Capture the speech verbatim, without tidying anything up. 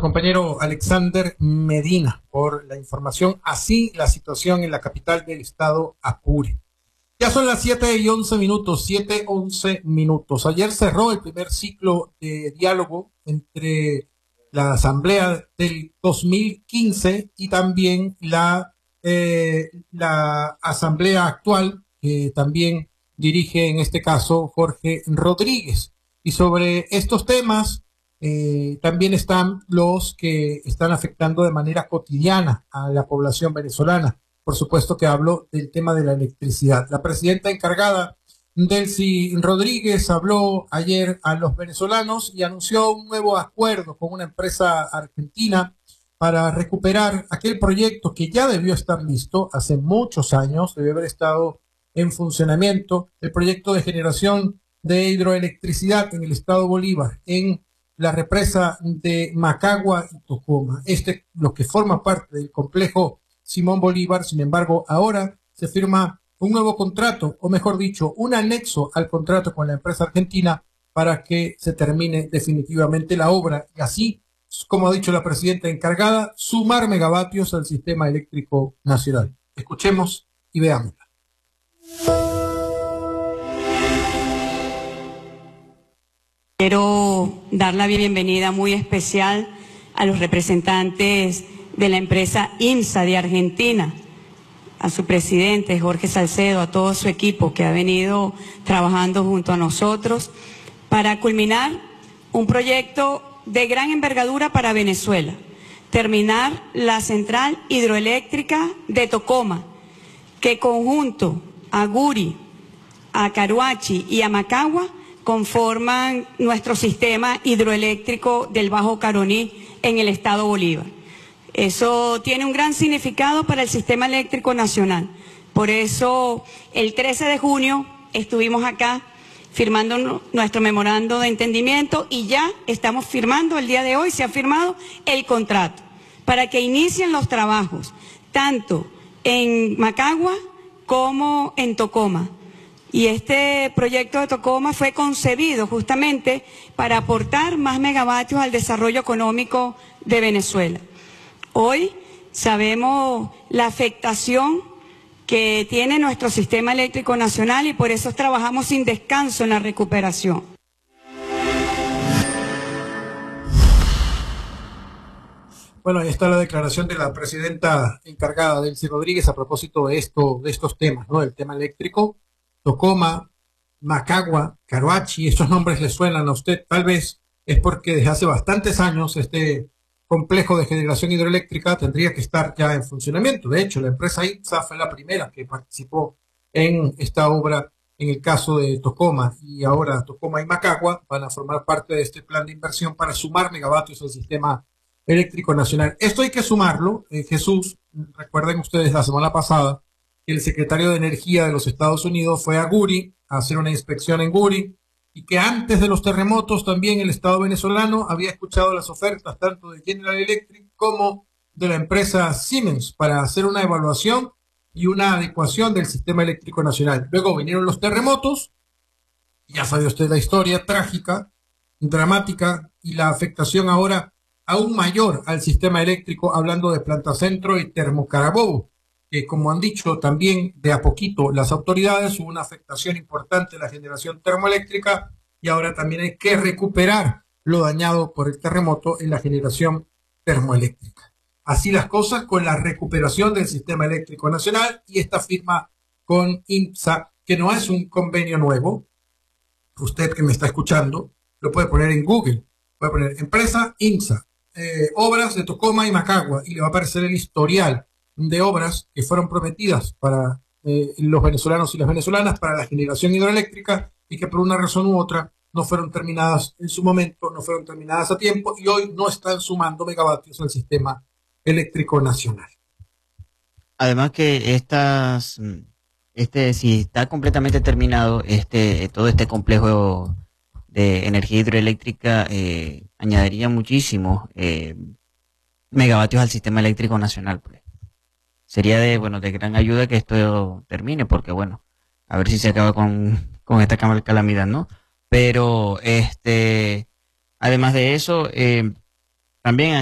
compañero Alexander Medina por la información. Así la situación en la capital del estado Apure. Ya son las siete y once minutos, siete, once minutos. Ayer cerró el primer ciclo de diálogo entre la Asamblea del dos mil quince y también la, eh, la Asamblea actual, que también dirige en este caso Jorge Rodríguez. Y sobre estos temas eh, también están los que están afectando de manera cotidiana a la población venezolana. Por supuesto que hablo del tema de la electricidad. La presidenta encargada, Delcy Rodríguez, habló ayer a los venezolanos y anunció un nuevo acuerdo con una empresa argentina para recuperar aquel proyecto que ya debió estar listo hace muchos años, debió haber estado en funcionamiento, el proyecto de generación de hidroelectricidad en el estado Bolívar, en la represa de Macagua y Tocoma. Este, lo que forma parte del complejo Simón Bolívar. Sin embargo, ahora se firma un nuevo contrato, o mejor dicho, un anexo al contrato con la empresa argentina para que se termine definitivamente la obra y así, como ha dicho la presidenta encargada, sumar megavatios al sistema eléctrico nacional. Escuchemos y veámosla. Quiero dar la bienvenida muy especial a los representantes de la empresa IMSA de Argentina, a su presidente Jorge Salcedo, a todo su equipo que ha venido trabajando junto a nosotros para culminar un proyecto de gran envergadura para Venezuela, terminar la central hidroeléctrica de Tocoma, que conjunto a Guri, a Caruachi y a Macagua conforman nuestro sistema hidroeléctrico del Bajo Caroní en el estado Bolívar. Eso tiene un gran significado para el sistema eléctrico nacional. Por eso, el trece de junio estuvimos acá firmando nuestro memorando de entendimiento y ya estamos firmando, el día de hoy se ha firmado el contrato para que inicien los trabajos, tanto en Macagua como en Tocoma. Y este proyecto de Tocoma fue concebido justamente para aportar más megavatios al desarrollo económico de Venezuela. Hoy sabemos la afectación que tiene nuestro sistema eléctrico nacional y por eso trabajamos sin descanso en la recuperación. Bueno, ahí está la declaración de la presidenta encargada, Delcy Rodríguez, a propósito de esto, de estos temas, ¿no? El tema eléctrico. Tocoma, Macagua, Caruachi, estos nombres le suenan a usted, tal vez es porque desde hace bastantes años este complejo de generación hidroeléctrica tendría que estar ya en funcionamiento. De hecho, la empresa IMSA fue la primera que participó en esta obra en el caso de Tocoma, y ahora Tocoma y Macagua van a formar parte de este plan de inversión para sumar megavatios al sistema eléctrico nacional. Esto hay que sumarlo, eh, Jesús, recuerden ustedes la semana pasada que el secretario de Energía de los Estados Unidos fue a Guri a hacer una inspección en Guri y que antes de los terremotos también el Estado venezolano había escuchado las ofertas tanto de General Electric como de la empresa Siemens para hacer una evaluación y una adecuación del sistema eléctrico nacional. Luego vinieron los terremotos, ya sabe usted la historia trágica, dramática y la afectación ahora aún mayor al sistema eléctrico, hablando de Planta Centro y Termocarabobo. Que como han dicho también de a poquito las autoridades, hubo una afectación importante en la generación termoeléctrica y ahora también hay que recuperar lo dañado por el terremoto en la generación termoeléctrica. Así las cosas con la recuperación del sistema eléctrico nacional y esta firma con IMSA, que no es un convenio nuevo. Usted que me está escuchando lo puede poner en Google, puede poner empresa IMSA, eh, obras de Tocoma y Macagua y le va a aparecer el historial de obras que fueron prometidas para eh, los venezolanos y las venezolanas para la generación hidroeléctrica y que por una razón u otra no fueron terminadas en su momento, no fueron terminadas a tiempo y hoy no están sumando megavatios al sistema eléctrico nacional. Además que estas, este, si está completamente terminado este, todo este complejo de energía hidroeléctrica, eh, añadiría muchísimo eh, megavatios al sistema eléctrico nacional, pues. Sería de, bueno, de gran ayuda que esto termine, porque bueno, a ver si se acaba con, con esta calamidad, ¿no? Pero, este, además de eso, eh, también